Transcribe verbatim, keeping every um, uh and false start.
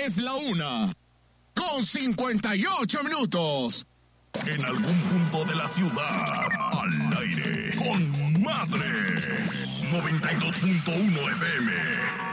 Es la una, con cincuenta y ocho minutos. En algún punto de la ciudad, al aire, con Madre, noventa y dos punto uno F M.